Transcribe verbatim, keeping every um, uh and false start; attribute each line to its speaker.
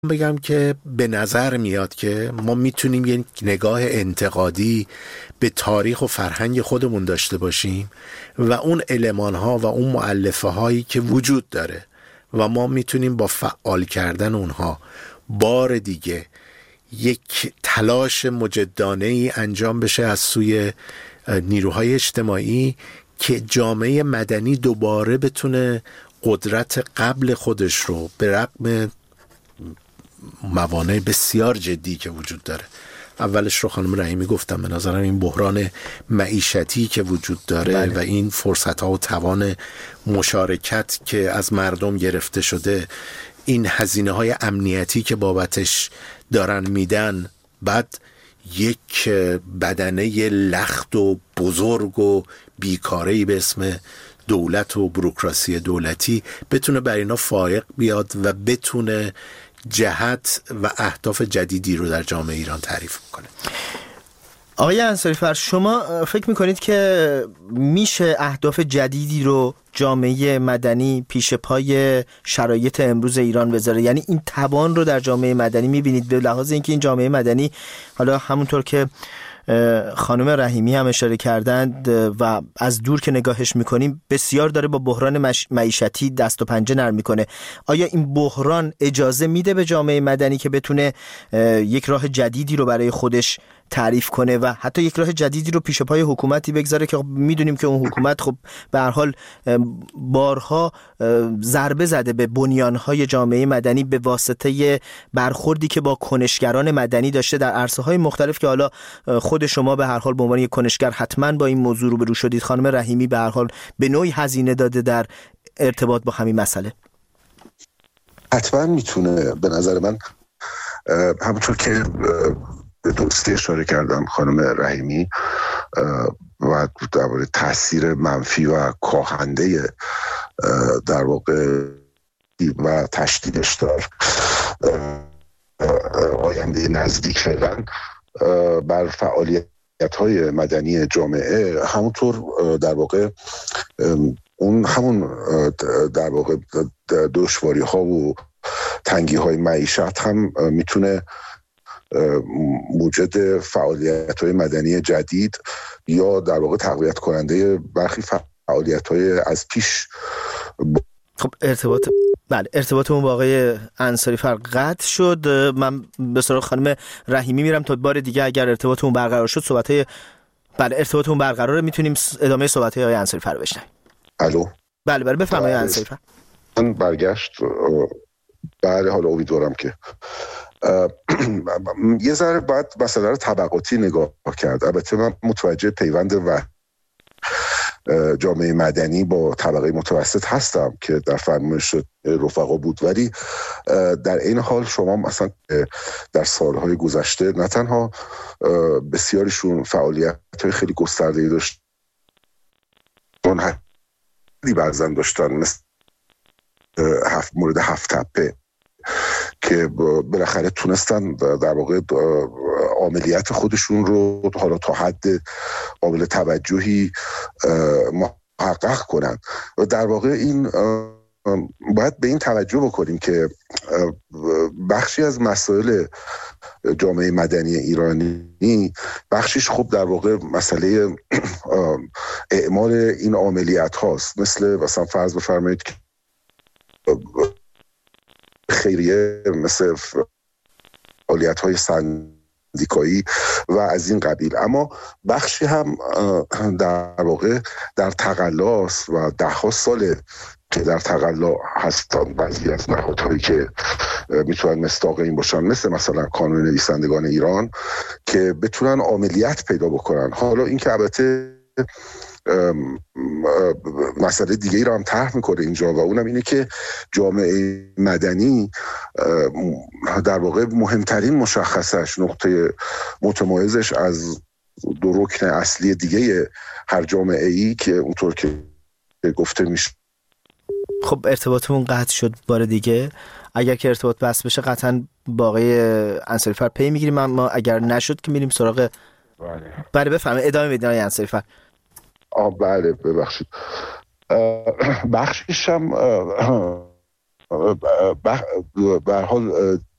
Speaker 1: بگم که به نظر میاد که ما میتونیم یک نگاه انتقادی به تاریخ و فرهنگ خودمون داشته باشیم و اون المان ها و اون مؤلفه هایی که وجود داره و ما میتونیم با فعال کردن اونها بار دیگه یک تلاش مجدانه ای انجام بشه از سوی نیروهای اجتماعی که جامعه مدنی دوباره بتونه قدرت قبل خودش رو به رغم موانع بسیار جدی که وجود داره، اولش رو خانم رحیمی گفتم، به نظرم این بحران معیشتی که وجود داره بله. و این فرصت ها و توان مشارکت که از مردم گرفته شده، این هزینه های امنیتی که بابتش دارن میدن، بعد یک بدنه لخت و بزرگ و بیکاری به اسم دولت و بوروکراسی دولتی بتونه بر اینا فائق بیاد و بتونه جهت و اهداف جدیدی رو در جامعه ایران تعریف کنه.
Speaker 2: آقای انصاری‌فر، شما فکر میکنید که میشه اهداف جدیدی رو جامعه مدنی پیش پای شرایط امروز ایران بذاره؟ یعنی این توان رو در جامعه مدنی میبینید به لحاظ اینکه این جامعه مدنی حالا همونطور که خانم رحیمی هم اشاره کردند و از دور که نگاهش میکنیم بسیار داره با بحران معیشتی دست و پنجه نرم میکنه، آیا این بحران اجازه میده به جامعه مدنی که بتونه یک راه جدیدی رو برای خودش تعریف کنه و حتی یک راه جدیدی رو پیش پای حکومتی بگذاره که میدونیم که اون حکومت خب به هر حال بارها ضربه زده به بنیانهای جامعه مدنی به واسطه برخوردی که با کنشگران مدنی داشته در عرصه‌های مختلف که حالا خود شما به هر حال به عنوان یک کنشگر حتما با این موضوع روبرو شدید، خانم رحیمی به هر حال به نوعی هزینه داده در ارتباط با همین مسئله.
Speaker 3: حتما میتونه، به نظر من همونطور که به درستی اشاره کردن خانم رحیمی و درباره تاثیر منفی و کاهنده در واقع و تشدیدش در آینده نزدیک فعلا بر فعالیت‌های مدنی جامعه، همونطور در واقع اون همون در واقع دشواری‌ها و تنگی‌های معیشت هم میتونه موجد فعالیت‌های مدنی جدید یا در واقع تقویت کننده برخی فعالیت‌های از پیش.
Speaker 2: خب ارتباط بله ارتباطمون با آقای انصاری‌فر قطع شد. من به سراغ خانم رحیمی میرم تا بار دیگه اگر ارتباطمون برقرار شد صحبت‌های بله ارتباطمون برقراره، میتونیم ادامه صحبت‌های آقای انصاری‌فر بشنویم.
Speaker 3: الو
Speaker 2: بله بله بفرمایید انصاری‌فر.
Speaker 3: من برگشت. بله حالا امیدوارم که یه ذره باید مسئله رو طبقاتی نگاه کرد. البته من متوجه پیوند و جامعه مدنی با طبقه متوسط هستم که در فرمایش رفقا بود، ولی در این حال شما مثلا در سالهای گذشته نه تنها بسیاریشون فعالیت‌های خیلی گسترده‌ای داشتن، خیلی بعضن داشتن، مثل هفت مورد هفت تپه که بالاخره تونستن در واقع عملیات خودشون رو حالا تا حد قابل توجهی محقق کنن و در واقع این باید به این توجه بکنیم که بخشی از مسائل جامعه مدنی ایرانی بخشیش خب در واقع مسئله اعمال این عملیات هاست، مثل مثلا فرض بفرمایید که خیریه، مثل فعالیت‌های سندیکایی و از این قبیل، اما بخشی هم در واقع در تقلاست و ده ها ساله که در تقلا هستن بعضی از نهادهایی که میتونن مصداق این باشن، مثل مثلا کانون نویسندگان ایران، که بتونن عملیات پیدا بکنن. حالا این که البته مسئله دیگه ای رو هم طرح میکنه اینجا و اونم اینه که جامعه مدنی در واقع مهمترین مشخصش، نقطه متمایزش از دو رکن اصلی دیگه هر جامعه ای که اونطور که گفته میشه.
Speaker 2: خب ارتباطمون قطع شد بار دیگه، اگر که ارتباط بس بشه قطعا با آقای انصاری‌فر پی میگیریم، اما اگر نشد که میریم سراغ بله بله بفرمایید ادامه بدین آقای انصاری‌فر.
Speaker 3: آه بله ببخشید. بخشش هم به هر حال